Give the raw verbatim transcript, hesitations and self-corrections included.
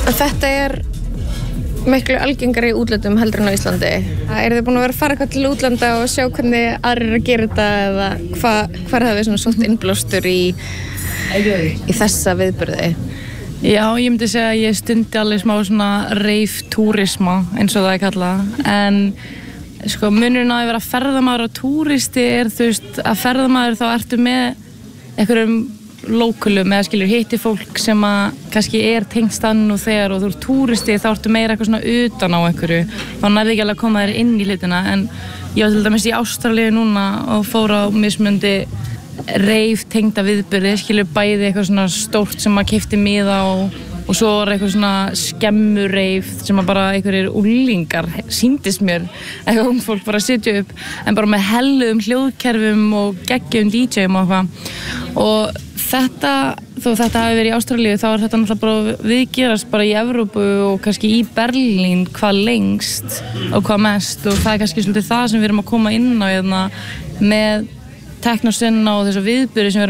Þetta er miklu algengari í útlöndum heldur en á Íslandi. Eru þið búin að vera að fara eitthvað til útlanda og sjá hvernig aðrir eru að gera þetta eða hvað hvar hafið svona svolítið innblástur í, í þessa viðburði? Já, ég myndi segja að ég stundi alveg smá svona rave-túrisma eins og það er kallað, en sko munurinn á að vera ferðamaður og túristi er þú veist að ferðamaður þá ertu með einhverjum lókulum eða skilur hitti fólk sem að kannski er tengt staðnum og þegar og þú ert túristi þá ertu meira eitthvað svona utan á einhverju þá nærði ekki alveg að koma þér inn í hlutina en ég var til dæmis í Ástralíu núna og fór á mismundi rave tengda viðburði skilur bæði eitthvað svona stórt sem að keypti miða og og svo var eitthvað svona skemmureif sem að bara einhverjir úlingar sýndist mér, eitthvað ung fólk bara að sitja upp en bara með helluðum hljóðkerfum og geggjum D J-um og eitthvað og þetta, þó þetta hafi verið í Ástralíu þá er þetta náttúrulega bara viðgerast bara í Evrópu og kannski í Berlín hvað lengst og hvað mest og það er kannski svolítið það sem við erum að koma inn á hérna með teknosenna og þessu viðburði sem við erum